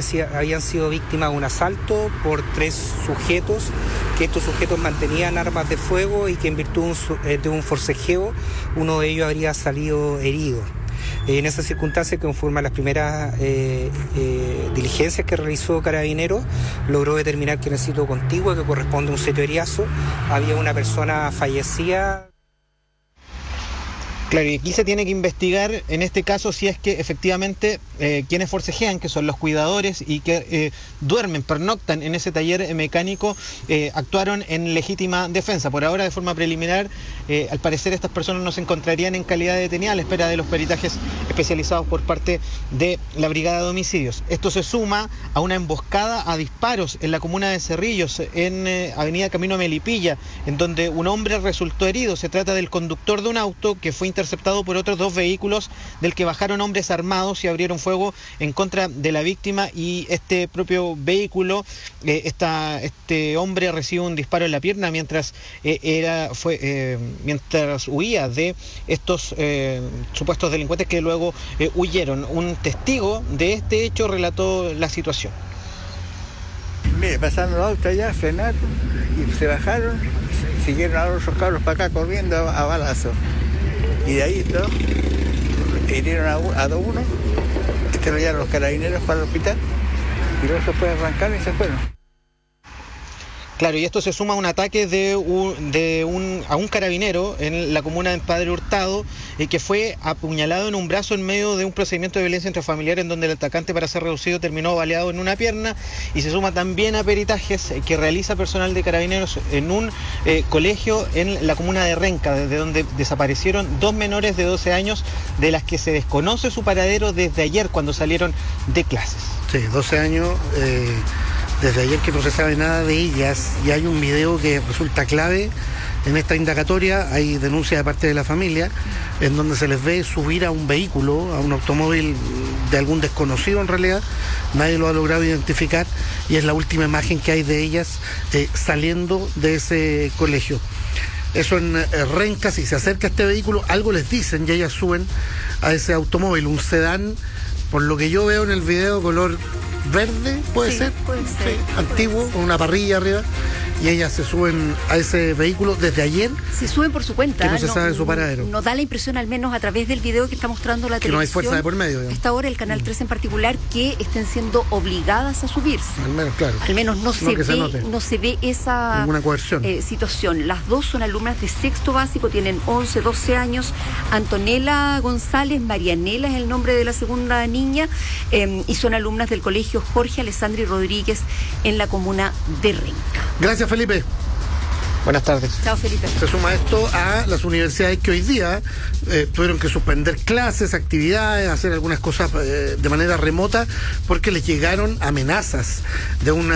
habían sido víctimas de un asalto por 3 sujetos, que estos sujetos mantenían armas de fuego y que en virtud de un forcejeo uno de ellos habría salido herido. En esas circunstancias, conforme a las primeras diligencias que realizó Carabineros, logró determinar que en el sitio contiguo, que corresponde a un sitio Eriazo, había una persona fallecida. Claro, y aquí se tiene que investigar en este caso si es que efectivamente quienes forcejean, que son los cuidadores y que duermen, pernoctan en ese taller mecánico, actuaron en legítima defensa. Por ahora, de forma preliminar, al parecer estas personas no se encontrarían en calidad de detenidas a la espera de los peritajes especializados por parte de la Brigada de Homicidios. Esto se suma a una emboscada a disparos en la comuna de Cerrillos, en Avenida Camino a Melipilla, en donde un hombre resultó herido. Se trata del conductor de un auto que fue interceptado por otros 2 vehículos del que bajaron hombres armados y abrieron fuego en contra de la víctima, y este propio vehículo, este hombre recibe un disparo en la pierna mientras mientras huía de estos supuestos delincuentes que luego huyeron. Un testigo de este hecho relató la situación. Mire, pasaron los autos allá, frenaron y se bajaron, siguieron a los otros cabros para acá corriendo a balazo. Y de ahí hirieron a uno, lo llevaron los carabineros para el hospital y luego se fue arrancar y se fueron. Claro, y esto se suma a un ataque a un carabinero en la comuna de Padre Hurtado, que fue apuñalado en un brazo en medio de un procedimiento de violencia intrafamiliar, en donde el atacante, para ser reducido, terminó baleado en una pierna. Y se suma también a peritajes que realiza personal de carabineros en un colegio en la comuna de Renca, desde donde desaparecieron 2 menores de 12 años, de las que se desconoce su paradero desde ayer, cuando salieron de clases. Sí, 12 años... Desde ayer que no se sabe nada de ellas, y hay un video que resulta clave en esta indagatoria. Hay denuncia de parte de la familia en donde se les ve subir a un vehículo, a un automóvil de algún desconocido en realidad, nadie lo ha logrado identificar, y es la última imagen que hay de ellas saliendo de ese colegio. Eso en Renca. Si se acerca este vehículo, algo les dicen y ellas suben a ese automóvil, un sedán, por lo que yo veo en el video, color verde, ¿puede ser? Puede ser. Sí, antiguo, con una parrilla arriba, y ellas se suben a ese vehículo desde ayer. Se suben por su cuenta. Que no se sabe su paradero. Nos da la impresión, al menos a través del video que está mostrando la televisión, que no hay fuerza de por medio, digamos. Hasta ahora el Canal 13 en particular, que estén siendo obligadas a subirse. Al menos, claro. Al menos no se ve esa ninguna coerción. Situación. Las dos son alumnas de sexto básico, tienen 11, 12 años. Antonella González, Marianela es el nombre de la segunda niña, y son alumnas del colegio Jorge Alessandri Rodríguez en la comuna de Renca. Gracias, Felipe. Buenas tardes. Chao, Felipe. Se suma esto a las universidades que hoy día tuvieron que suspender clases, actividades, hacer algunas cosas de manera remota, porque les llegaron amenazas de un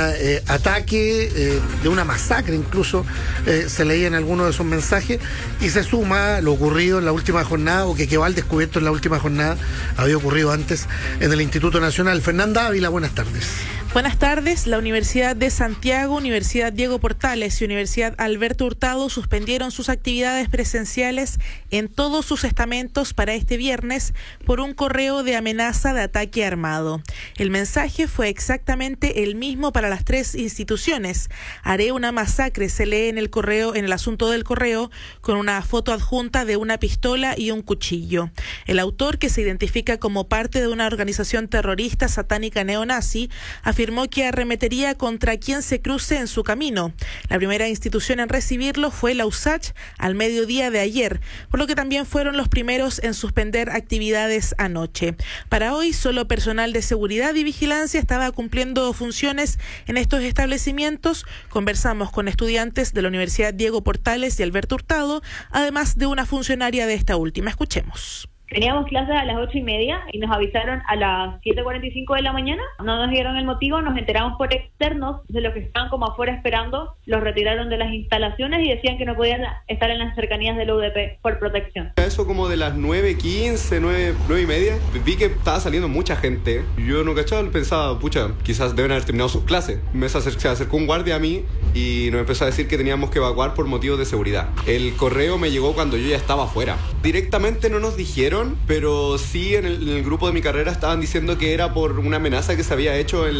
ataque, de una masacre incluso, se leían algunos de esos mensajes, y se suma lo ocurrido en la última jornada, o que quedó al descubierto en la última jornada, había ocurrido antes en el Instituto Nacional. Fernanda Ávila, buenas tardes. Buenas tardes. La Universidad de Santiago, Universidad Diego Portales y Universidad Alberto Hurtado suspendieron sus actividades presenciales en todos sus estamentos para este viernes por un correo de amenaza de ataque armado. El mensaje fue exactamente el mismo para las 3 instituciones. Haré una masacre, se lee en el correo, en el asunto del correo, con una foto adjunta de una pistola y un cuchillo. El autor, que se identifica como parte de una organización terrorista satánica neonazi, afirmó que arremetería contra quien se cruce en su camino. La primera institución en recibirlo fue la USACH al mediodía de ayer, por lo que también fueron los primeros en suspender actividades anoche. Para hoy, solo personal de seguridad y vigilancia estaba cumpliendo funciones en estos establecimientos. Conversamos con estudiantes de la Universidad Diego Portales y Alberto Hurtado, además de una funcionaria de esta última. Escuchemos. Teníamos clases a las 8:30 y nos avisaron a las 7:45 de la mañana. No nos dieron el motivo, nos enteramos por externos de los que estaban como afuera esperando. Los retiraron de las instalaciones y decían que no podían estar en las cercanías del UDP por protección. Eso como de las 9:15, 9:30, vi que estaba saliendo mucha gente. Yo no cachaba, pensaba, pucha, quizás deben haber terminado sus clases. Se acercó un guardia a mí y nos empezó a decir que teníamos que evacuar por motivos de seguridad. El correo me llegó cuando yo ya estaba afuera. Directamente no nos dijeron, pero sí en el grupo de mi carrera estaban diciendo que era por una amenaza que se había hecho en